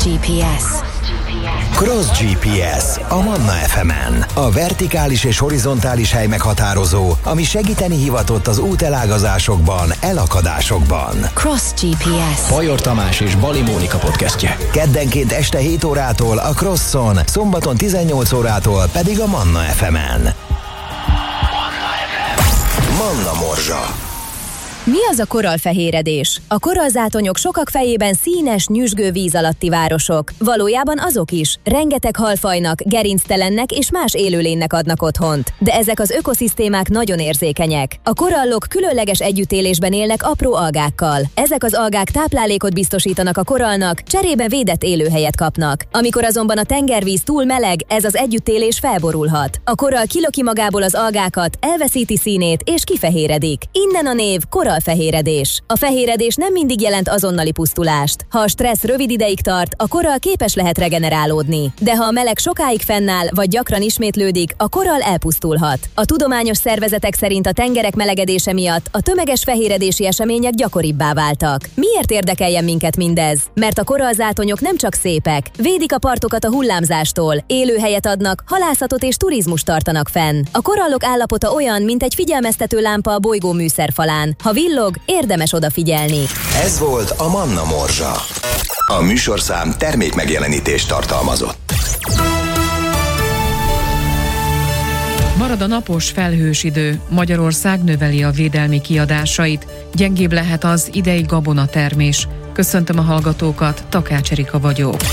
GPS. Cross GPS a Manna FM-en. A vertikális és horizontális hely meghatározó, ami segíteni hivatott az útelágazásokban, elakadásokban. Cross GPS. Bajor Tamás és Bali Mónika podcastje. Keddenként este 7 órától a Crosson, szombaton 18 órától pedig a Manna FM-en. Manna Morzsa. Mi az a korallfehéredés? A korallzátonyok sokak fejében színes, nyüzsgő víz alatti városok. Valójában azok is. Rengeteg halfajnak, gerinctelennek és más élőlénynek adnak otthont. De ezek az ökoszisztémák nagyon érzékenyek. A korallok különleges együttélésben élnek apró algákkal. Ezek az algák táplálékot biztosítanak a korallnak, cserébe védett élőhelyet kapnak. Amikor azonban a tengervíz túl meleg, ez az együttélés felborulhat. A korall kilöki magából az algákat, elveszíti színét és kifehéredik. Innen a név korallfehéredés. A fehéredés nem mindig jelent azonnali pusztulást. Ha a stressz rövid ideig tart, a korall képes lehet regenerálódni. De ha a meleg sokáig fennáll, vagy gyakran ismétlődik, a korall elpusztulhat. A tudományos szervezetek szerint a tengerek melegedése miatt a tömeges fehéredési események gyakoribbá váltak. Miért érdekeljen minket mindez? Mert a korallzátonyok nem csak szépek, védik a partokat a hullámzástól, élőhelyet adnak, halászatot és turizmust tartanak fenn. A korallok állapota olyan, mint egy figyelmeztető lámpa a bolygó műszerfalán. Ha villog, érdemes odafigyelni. Ez volt a Manna Morzsa. A műsorszám termékmegjelenítést tartalmazott. Marad a napos, felhős idő. Magyarország növeli a védelmi kiadásait. Gyengébb lehet az idei gabonatermés. Köszöntöm a hallgatókat, Takács Erika vagyok. 98.6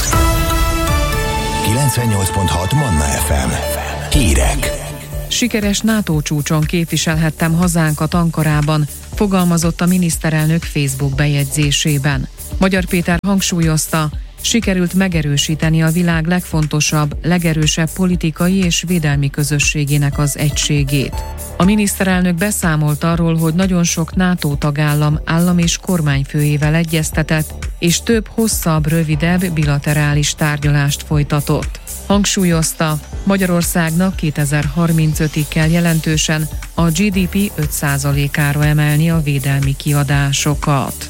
Manna FM. Hírek. Sikeres NATO csúcson képviselhettem hazánkat Ankarában, fogalmazott a miniszterelnök Facebook bejegyzésében. Magyar Péter hangsúlyozta, sikerült megerősíteni a világ legfontosabb, legerősebb politikai és védelmi közösségének az egységét. A miniszterelnök beszámolt arról, hogy nagyon sok NATO tagállam állam- és kormányfőjével egyeztetett, és több hosszabb, rövidebb bilaterális tárgyalást folytatott. Hangsúlyozta, Magyarországnak 2035-ig kell jelentősen a GDP 5%-ára emelni a védelmi kiadásokat.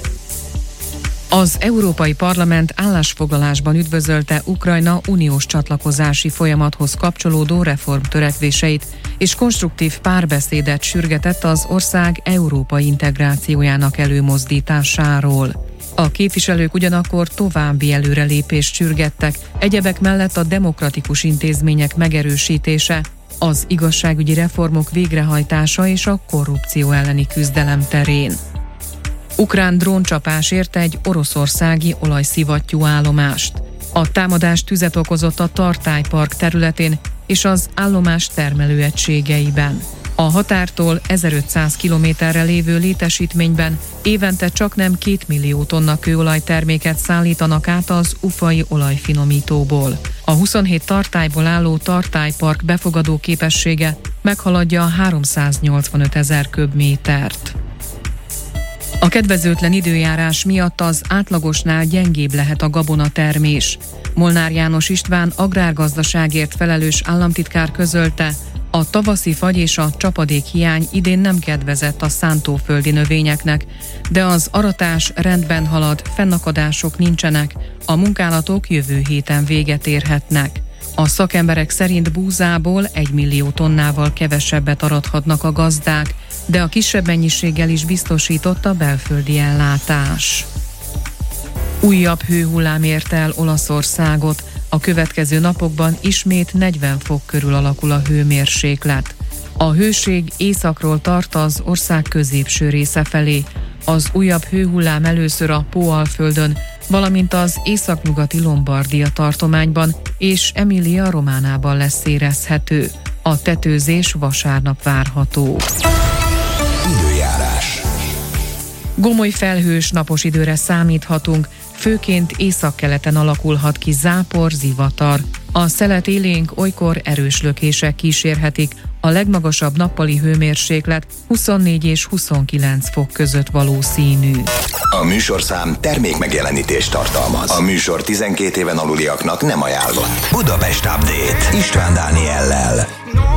Az Európai Parlament állásfoglalásban üdvözölte Ukrajna uniós csatlakozási folyamathoz kapcsolódó reformtörekvéseit, és konstruktív párbeszédet sürgetett az ország európai integrációjának előmozdításáról. A képviselők ugyanakkor további előrelépést sürgettek, egyebek mellett a demokratikus intézmények megerősítése, az igazságügyi reformok végrehajtása és a korrupció elleni küzdelem terén. Ukrán dróncsapás érte egy oroszországi olajszivattyú állomást. A támadás tüzet okozott a Tartály-park területén és az állomás termelőegységeiben. A határtól 1500 kilométerre lévő létesítményben évente csaknem 2 millió tonna kőolajterméket szállítanak át az ufai olajfinomítóból. A 27 tartályból álló Tartály-park befogadó képessége meghaladja a 385 000 köbmétert. A kedvezőtlen időjárás miatt az átlagosnál gyengébb lehet a gabonatermés. Molnár János István agrárgazdaságért felelős államtitkár közölte, a tavaszi fagy és a csapadékhiány idén nem kedvezett a szántóföldi növényeknek, de az aratás rendben halad, fennakadások nincsenek, a munkálatok jövő héten véget érhetnek. A szakemberek szerint búzából 1 millió tonnával kevesebbet arathatnak a gazdák, de a kisebb mennyiséggel is biztosított a belföldi ellátás. Újabb hőhullám érte el Olaszországot. A következő napokban ismét 40 fok körül alakul a hőmérséklet. A hőség északról tart az ország középső része felé. Az újabb hőhullám először a Po-alföldön, valamint az északnyugati Lombardia tartományban és Emilia-Románában lesz érezhető. A tetőzés vasárnap várható. Időjárás. Gomoly felhős napos időre számíthatunk, főként északkeleten alakulhat ki zápor, zivatar. A szelet élénk olykor erős lökések kísérhetik, a legmagasabb nappali hőmérséklet 24 és 29 fok között valószínű. A műsorszám termékmegjelenítést tartalmaz. A műsor 12 éven aluliaknak nem ajánlott. Budapest Update István Dániellel.